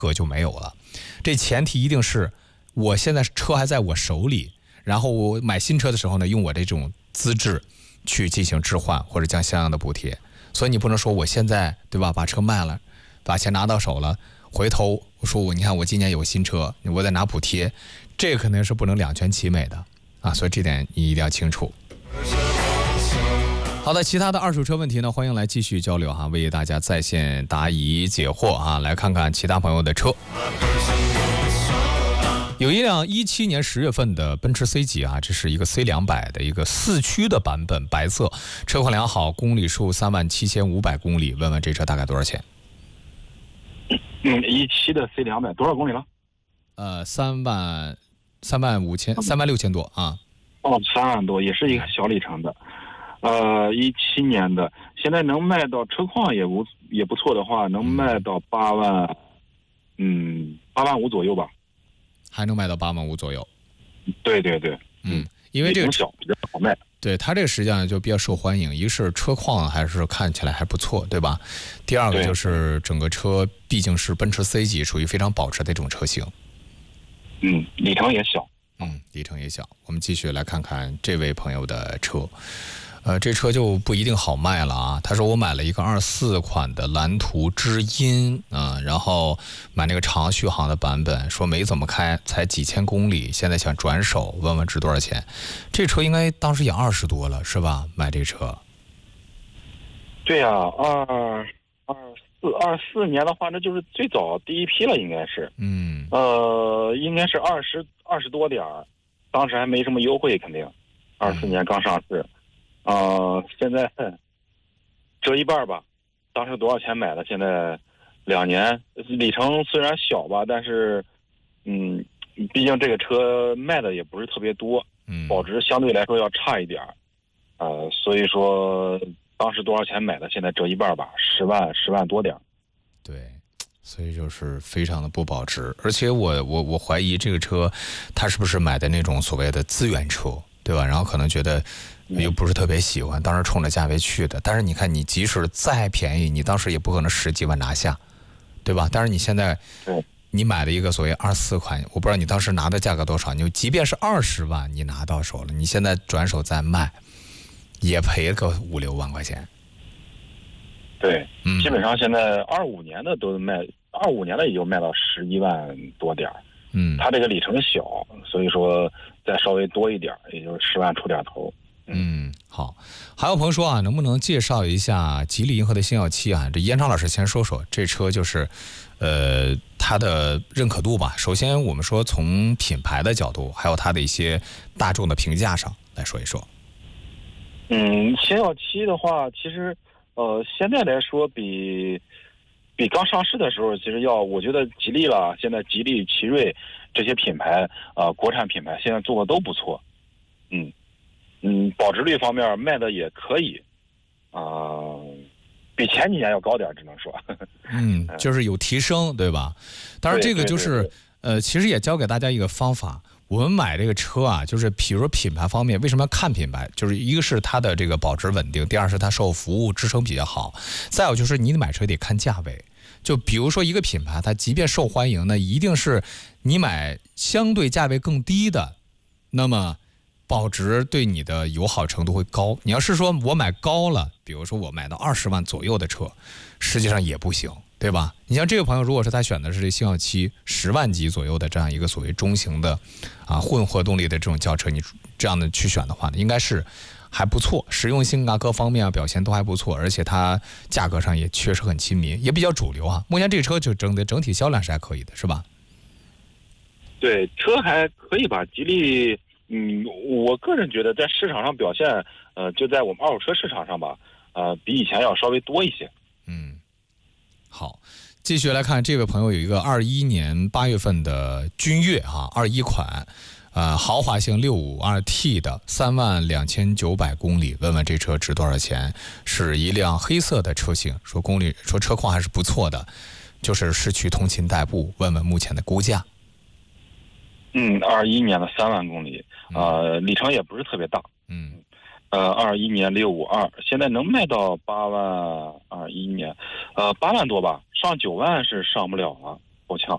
格就没有了。这前提一定是我现在车还在我手里，然后我买新车的时候呢，用我这种资质去进行置换或者将相应的补贴。所以你不能说我现在对吧，把车卖了，把钱拿到手了，回头我说你看我今年有新车，我再拿补贴，这个肯定是不能两全其美的啊。所以这点你一定要清楚。好的，其他的二手车问题呢，欢迎来继续交流哈，为大家在线答疑解惑啊。来看看其他朋友的车，有一辆17年10月份的奔驰 C 级啊，这是一个 C200的一个4驱的版本，白色，车况良好，公里数37500公里，问问这车大概多少钱 ？17的 C200多少公里了 ？36000多啊。 哦，3万多，也是一个小里程的。17年的，现在能卖到车况也不错的话，能卖到8万5左右吧。 还能卖到8万5左右。 对， 因为这个小比较好卖。 对，它这个实际上就比较受欢迎，一个是车况还是看起来还不错，对吧？第二个就是整个车毕竟是奔驰 C 级，属于非常保值的一种车型。 里程也小。 里程也小。我们继续来看看这位朋友的车。这车就不一定好卖了啊。他说我买了一个24款的蓝图知音然后买那个长续航的版本，说没怎么开，才几千公里，现在想转手，问问值多少钱。这车应该当时也20多了是吧？买这车。 对呀，24年的话，那就是最早第一批了，应该是。应该是20多点儿，当时还没什么优惠，肯定。24年刚上市。现在折一半吧，当时多少钱买的？现在2年，里程虽然小吧，但是毕竟这个车卖的也不是特别多，保值相对来说要差一点所以说当时多少钱买的？现在折一半吧，10万多点。 对，所以就是非常的不保值，而且我怀疑这个车他是不是买的那种所谓的资源车，对吧？然后可能觉得又不是特别喜欢，当时冲着价位去的。但是你看，你即使再便宜，你当时也不可能10几万拿下，对吧？但是你现在你买了一个所谓24款，我不知道你当时拿的价格多少，你即便是20万你拿到手了，你现在转手再卖也赔个5、6万块钱。 对，基本上现在25年的都卖，25年的也就卖到11万多点。它这个里程小，所以说再稍微多一点，也就10万出点头。 好。还有朋友说啊，能不能介绍一下吉利银河的星耀7啊？这燕超老师先说说这车，就是它的认可度吧。首先我们说从品牌的角度，还有它的一些大众的评价上来说一说。 星耀7的话，其实现在来说比刚上市的时候，其实我觉得吉利了，现在吉利、奇瑞这些品牌国产品牌现在做的都不错。保值率方面卖的也可以，比前几年要高点，只能说。 就是有提升，对吧？当然这个就是其实也教给大家一个方法。我们买这个车啊，就是比如说品牌方面，为什么要看品牌？就是一个是它的这个保值稳定，第二是它售后服务支撑比较好，再有就是你买车得看价位。就比如说一个品牌，它即便受欢迎呢，一定是你买相对价位更低的，那么保值对你的友好程度会高。你要是说我买高了，比如说我买到20万左右的车，实际上也不行，对吧？你像这个朋友，如果是他选的是这星耀7 10万级左右的这样一个所谓中型的混合动力的这种轿车，你这样的去选的话呢，应该是还不错，实用性各方面表现都还不错，而且它价格上也确实很亲民，也比较主流啊。目前这个车就整体销量是还可以的，是吧？ 对，车还可以吧。吉利，我个人觉得在市场上表现，就在我们二手车市场上吧，比以前要稍微多一些。 好，继续来看这位朋友有一个21年8月份的君越21款。豪华型652T 的32900公里，问问这车值多少钱？是一辆黑色的车型，说车况还是不错的，就是市区通勤代步，问问目前的估价。 21年的3万公里，里程也不是特别大。21年652，现在能卖到8万，21年，8万多吧，上9万是上不了了，够呛。